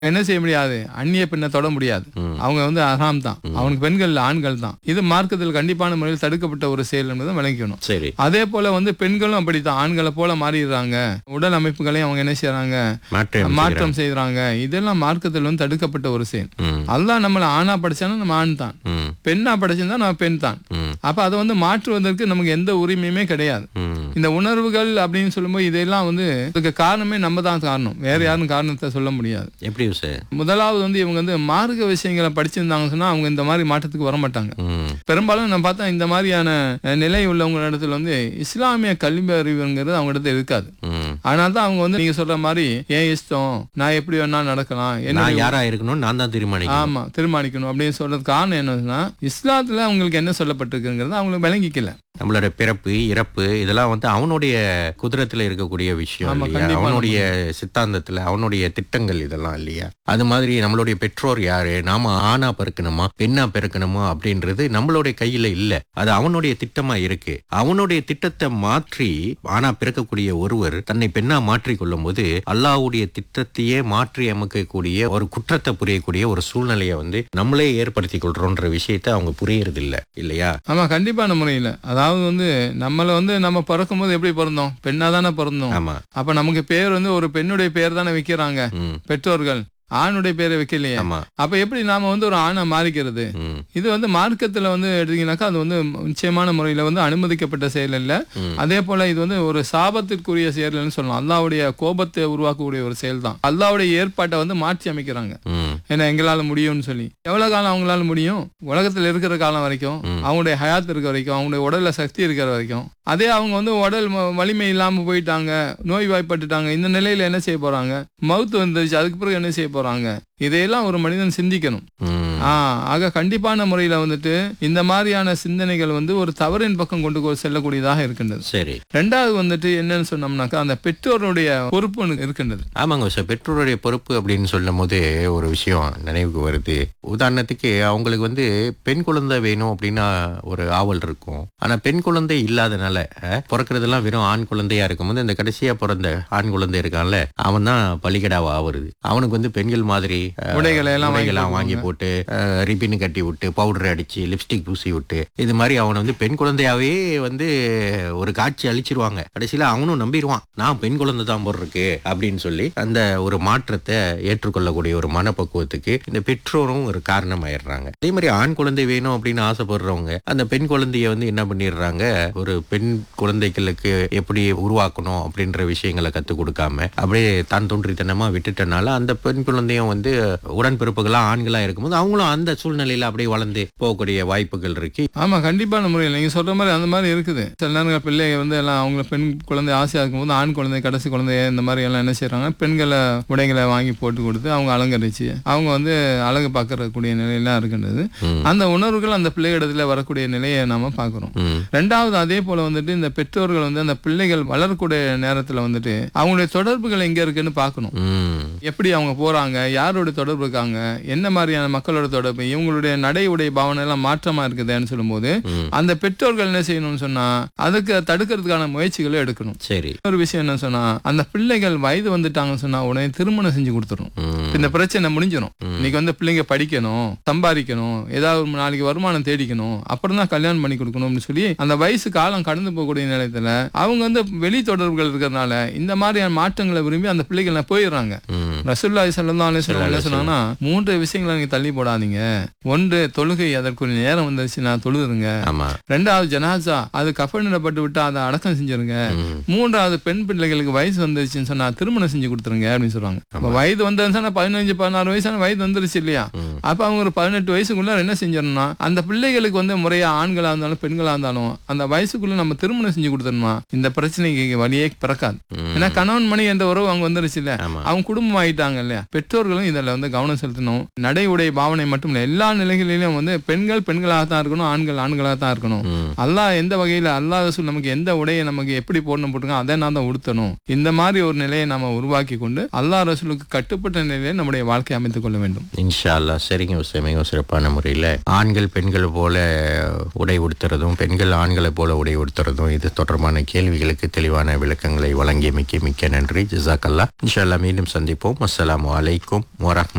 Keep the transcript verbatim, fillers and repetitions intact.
என்ன செய்ய முடியாது, அந்நிய பெண்ணை தொட முடியாது. அவங்க வந்து ஹராம் தான், அவனுக்கு பெண்கள் ஆண்கள் தான். இது மார்க்கத்தில் கண்டிப்பான முறையில் தடுக்கப்பட்ட ஒரு செயல் என்பதை விளங்கிக்கணும். சரி. அதே போல வந்து பெண்களும் அப்படித்தான், ஆண்களை போல மாறிடுறாங்க. உடல் அமைப்புகளையும் அவங்க என்ன செய்யறாங்க, மாற்றம் மாற்றம் செய்யறாங்க. இதெல்லாம் மார்க்கத்தில் வந்து தடுக்கப்பட்ட ஒரு செயல். ம். அல்லாஹ் நம்மள ஆணா படைச்சானா நம்ம ஆண் தான், ம். பெண்ணா படைச்சிருந்தா நம்ம பெண் தான். ம். அப்ப அதை வந்து மாற்றுவதற்கு நமக்கு எந்த உரிமையுமே கிடையாது. ம். இந்த உணர்வுகள் அப்படின்னு சொல்லும்போது இதெல்லாம் வந்து இதுக்கு காரணமே நம்ம தான் காரணம், வேற யாரும் காரணத்தை சொல்ல முடியாது. எப்படி சார்? முதலாவது வந்து இவங்க வந்து மார்க்க விஷயங்களை படிச்சிருந்தாங்கன்னு சொன்னா அவங்க இந்த மாதிரி மாற்றத்துக்கு வர மாட்டாங்க. ம். பெரும்பாலும் நம்ம பார்த்தா இந்த மாதிரியான அஹ், நிலை உள்ளவங்க இடத்துல வந்து இஸ்லாமிய கல்வி அறிவுங்கிறது அவங்க இடத்துல இருக்காது. ம். அதனால தான் அவங்க வந்து நீங்க சொல்ற மாதிரி ஏன் இஷ்டம், நான் எப்படி வேணா நடக்கலாம், என்ன நான் யாரா இருக்கணும், நான் தான் தீர்மானிக்கணும். ஆமா தீர்மானிக்கணும் அப்படின்னு சொல்றது காரணம் என்னன்னா, இஸ்லாத்துல அவங்களுக்கு என்ன சொல்லப்பட்டிருக்குங்கிறது அவங்களுக்கு விளங்கிக்கல. நம்மளோட பிறப்பு இறப்பு இதெல்லாம் வந்து அவனுடைய குதிரத்துல இருக்கக்கூடிய விஷயம் ஆமா, இல்லையா? கண்டிப்பா. அவனுடைய சித்தாந்தத்துல அவனுடைய திட்டங்கள் இதெல்லாம் இல்லையா? அது மாதிரி நம்மளுடைய பெற்றோர் யாரு, நாம ஆணா பிறக்கணுமா பெண்ணா பிறக்கணுமா அப்படின்றது நம்மளுடைய கையில இல்ல. அது அவனுடைய திட்டமா இருக்கு. அவனுடைய திட்டத்தை மாற்றி ஆணா பிறக்கக்கூடிய ஒருவர் தன்னை பெண்ணா மாற்றி கொள்ளும் போது அல்லாஹ்வுடைய திட்டத்தையே மாற்றி அமைக்கக்கூடிய ஒரு குற்றத்தை புரியக்கூடிய ஒரு சூழ்நிலையை வந்து நம்மளே ஏற்படுத்தி கொள்றோன்ற விஷயத்தை அவங்க புரியறது இல்ல இல்லையா? ஆமா கண்டிப்பான முறையில். அதாவது வந்து நம்மள வந்து நம்ம பிறக்கும் போது எப்படி பிறந்தோம், பெண்ணா தானே பிறந்தோம். ஆமா. அப்ப நமக்கு பேர் வந்து ஒரு பெண்ணுடைய பேர் தானே வைக்கிறாங்க ம். பெற்றோர்கள், ஆணுடைய பேரை வைக்கலையே. ஆமா. அப்ப எப்படி நாம வந்து ஒரு ஆணை மாறிக்கிறது? ம். இது வந்து மார்க்கத்துல வந்து எடுத்தீங்கன்னாக்கா அது வந்து நிச்சயமான முறையில வந்து அனுமதிக்கப்பட்ட செயல் இல்ல. ம். அதே போல இது வந்து ஒரு சாபத்திற்குரிய செயல்னு சொல்லலாம். அல்லாஹ்வுடைய கோபத்தை உருவாக்கக்கூடிய ஒரு செயல் தான். அல்லாஹ்வுடைய ஏற்பாட்டை வந்து மாற்றி அமைக்கிறாங்க. ம். ஏன்னா எங்களால முடியும்னு சொல்லி. எவ்வளவு காலம் அவங்களால முடியும்? உலகத்துல இருக்கிற காலம் வரைக்கும், அவங்களுடைய ஹயாத் இருக்க வரைக்கும், அவங்களுடைய உடல்ல சக்தி இருக்கிற வரைக்கும். அதே அவங்க வந்து உடல் ம- வலிமை இல்லாம போயிட்டாங்க, நோய் வாய்ப்பட்டுட்டாங்க, இந்த நிலையில என்ன செய்ய போறாங்க? மவுத்து வந்துருச்சு, அதுக்கு பிறகு என்ன செய்ய போறாங்க? இதையெல்லாம் ஒரு மனிதன் சிந்திக்கணும். ம். ஆஹ் ஆக கண்டிப்பான முறையில வந்துட்டு இந்த மாதிரியான சிந்தனைகள் வந்து ஒரு தவறின் பக்கம் கொண்டு போ- செல்லக்கூடியதாக இருக்கின்றது. சரி. ரெண்டாவது வந்துட்டு என்னன்னு சொன்னோம்னாக்கா அந்த பெற்றோருடைய பொறுப்பு ஒண்ணு இருக்கின்றது. ஆமாங்க சார். பெற்றோருடைய பொறுப்பு அப்படின்னு சொல்லும் போது ஒரு விஷயம் நினைவுக்கு வருது. உதாரணத்துக்கு அவங்களுக்கு வந்து பெண் குழந்தை வேணும் அப்படின்னா ஒரு ஆவல் இருக்கும். ஆனா பெண் குழந்தை இல்லாதனால அஹ், பிறக்கிறதெல்லாம் வெறும் ஆண் குழந்தையா இருக்கும்போது இந்த கடைசியா பிறந்த ஆண் குழந்தை இருக்கான்ல, அவன் தான் பலிகடாவா ஆவருது. அவனுக்கு வந்து பெண்கள் மாதிரி அஹ், உடைகளை எல்லாம் வாங்கி உடைகள்லாம் வாங்கி போட்டு ரிபின் கட்டி விட்டு பவுடர் அடிச்சு லிப்ஸ்டிக் பூசி விட்டு இது மாதிரி அவனை வந்து பெண் குழந்தையாவே வந்து ஒரு காட்சி அழிச்சிருவாங்க. கடைசியில அவனும் நம்பிடுவான், நான் பெண் குழந்தை தான் போடுறக்கு அப்படின்னு சொல்லி அந்த ஒரு மாற்றத்தை ஏற்றுக்கொள்ளக்கூடிய ஒரு மனப்பக்குவத்துக்கு இந்த பெற்றோரும் ஒரு காரணம் ஆயிடுறாங்க. அதே மாதிரி ஆண் குழந்தை வேணும் அப்படின்னு ஆசைப்படுறவங்க அந்த பெண் குழந்தைய வந்து என்ன பண்ணிடுறாங்க, ஒரு பெண் குழந்தைகளுக்கு எப்படி உருவாக்கணும் அப்படின்ற விஷயங்களை கத்துக் கொடுக்காம அப்படியே தான் தோன்றித்தனமா விட்டுட்டனால அந்த பெண் குழந்தையும் வந்து உடன்பிறப்புகளா ஆண்களா இருக்கும்போது அவங்களும் அந்த சூழ்நிலையில அப்படியே வளர்ந்து போகக்கூடிய வாய்ப்புகள் இருக்கு. ஆமா கண்டிப்பான முறையில் நீங்க சொல்ற மாதிரி அந்த மாதிரி இருக்குது. சில நேரங்கள் பிள்ளைங்க வந்து எல்லாம் அவங்க பெண் குழந்தை ஆசையா இருக்கும்போது ஆண் குழந்தை கடைசி குழந்தைய இந்த மாதிரி எல்லாம் என்ன செய்யறாங்க, பெண்களை உடைகளை வாங்கி போட்டு கொடுத்து அவங்க அலங்கரிச்சு அவங்க வந்து அழகு பார்க்கறக்கூடிய நிலையெல்லாம் இருக்கின்றது. ம். அந்த உணர்வுகள் அந்த பிள்ளைகளிடத்துல வரக்கூடிய நிலையை நாம பார்க்கிறோம். ம். ரெண்டாவது அதே போல வந்துட்டு இந்த பெற்றோர்கள் வந்து அந்த பிள்ளைகள் வளரக்கூடிய நேரத்துல வந்துட்டு அவங்களுடைய தொடர்புகள் எங்க இருக்குன்னு பார்க்கணும். ம். எப்படி அவங்க போறாங்க, யாரோட தொடர்பு இருக்காங்க, என்ன மாதிரியான மக்களோட தொடர்பு, இவங்களுடைய நடை உடை பாவனை எல்லாம் மாற்றமா இருக்குதுன்னு சொல்லும்போது ம். அந்த பெற்றோர்கள் என்ன செய்யணும்னு சொன்னா அதுக்கு தடுக்கிறதுக்கான முயற்சிகளை எடுக்கணும். சரி. ஒரு விஷயம் என்ன சொன்னா அந்த பிள்ளைகள் வயது வந்துட்டாங்கன்னு சொன்னா உடனே திருமணம் செஞ்சு கொடுத்துரும். ம். இந்த பிரச்சனை முடிஞ்சிடும். இன்னைக்கு வந்து பிள்ளைங்க படிக்கணும், சம்பாதிக்கணும், ஏதாவது ஒரு நாளைக்கு வருமானம் தேடிக்கணும், அப்புறம் தான் கல்யாணம் பண்ணி கொடுக்கணும்னு சொல்லி அந்த வயசு காலம் கடந்து போகக்கூடிய நிலையத்துல அவங்க வந்து வெளி தொடர்புகள் இருக்கிறதுனால இந்த மாதிரியான மாற்றங்களை விரும்பி அந்த பிள்ளைகள் போயிடுறாங்க. ம். ரசூலுல்லாஹி ஸல்லல்லாஹு அலைஹி வஸல்லம் என்ன சொன்னாங்கன்னா, மூன்று விஷயங்களை நீங்க தள்ளி போடாதீங்க. ஒன்று தொழுகை, அதற்குரிய நேரம் வந்துருச்சுன்னா தொழுதுருங்க. ஆமா. ரெண்டாவது ஜனாசா, அது கஃனிடப்பட்டு விட்டு அதை அடக்கம் செஞ்சிருங்க. ம். மூன்றாவது பெண் பிள்ளைகளுக்கு வயசு வந்துருச்சுன்னு சொன்னா திருமணம் செஞ்சு கொடுத்துருங்க அப்படின்னு சொல்றாங்க. அப்ப வயது வந்ததுன்னா பதினஞ்சு பதினாறு வயசான வயது வந்துருச்சு இல்லையா? ம். அப்ப அவங்க ஒரு பதினெட்டு வயசுக்குள்ள என்ன செஞ்சிடணும்னா அந்த பிள்ளைகளுக்கு வந்து முறையா ஆண்களா இருந்தாலும் பெண்களா இருந்தாலும் அந்த வயசுக்குள்ள நம்ம திருமணம் செஞ்சு கொடுத்துடணுமா இந்த பிரச்சனைக்கு வழியே பிறக்காது. ம். ஏன்னா கணவன் மணி என்ற உறவு அவங்க வந்துருச்சு இல்ல, ஆமா. அவங்க குடும்பம் ஆயிட்டாங்க இல்லையா? பெற்றோர்களும் இதுல வந்து கவனம் செலுத்தணும். நடை உடை பாவனை மட்டும் இல்ல, எல்லா நிலைகளிலும் வந்து பெண்கள் பெண்களாக தான் இருக்கணும், ஆண்கள் ஆண்களாக தான் இருக்கணும். ம். அல்லாஹ் எந்த வகையில அல்லாஹ் ரசூல் நமக்கு எந்த உடையை நமக்கு எப்படி போடணும் போட்டுருக்கோம் அதை நான் தான் உடுத்தணும். இந்த மாதிரி ஒரு நிலையை நாம உருவாக்கி கொண்டு அல்லாஹ் ரசூலுக்கு கட்டுப்பட்ட நிலையை நம்முடைய வாழ்க்கை அமைத்துக் கொள்ள வேண்டும். இன்ஷா அல்லாஹ். சரிங்க உஸ்தாத், மிகவும் சிறப்பான முறையில் ஆண்கள் பெண்கள் போல உடை உடுத்துறதும் பெண்கள் ஆண்களை போல உடை உடுத்துறதும் இது தொடர்பான கேள்விகளுக்கு தெளிவான விளக்கங்களை வழங்கியமைக்கு மிக்க நன்றி. ஜஸாக்கல்லா. இன்ஷா அல்லாஹ் மீண்டும் சந்திப்போம். அஸ்ஸலாமு அலைக்கும் வரஹ்மத்துல்லாஹி